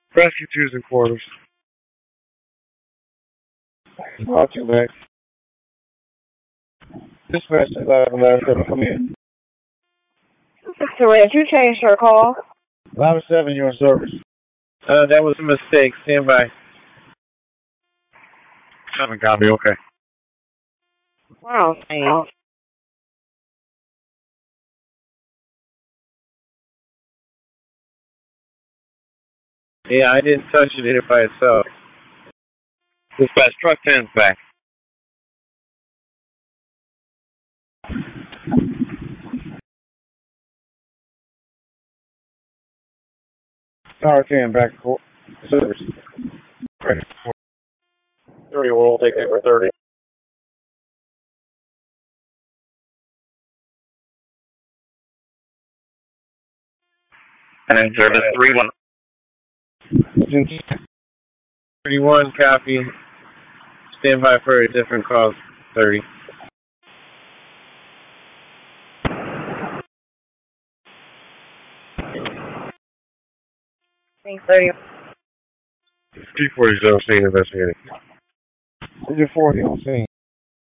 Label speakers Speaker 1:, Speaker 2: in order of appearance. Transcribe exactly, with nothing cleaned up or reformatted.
Speaker 1: Rescue twos and quarters. Not too bad. Dispatch eleven nine seven, come in.
Speaker 2: Six Red, you changed your call.
Speaker 1: eleven seven, you're in service. Uh, that was a mistake. Stand by. Seven copy, okay.
Speaker 2: Wow, Sam.
Speaker 1: Yeah, I didn't touch it, hit it by itself. Dispatch, truck ten's back. Tower ten back to service. Ready. thirty, we'll take it for thirty.
Speaker 3: And then service three one.
Speaker 1: thirty-one, copy. Stand by for a different call, thirty.
Speaker 2: Thanks, thirty.
Speaker 1: three forty, zero, scene investigating. three forty on scene.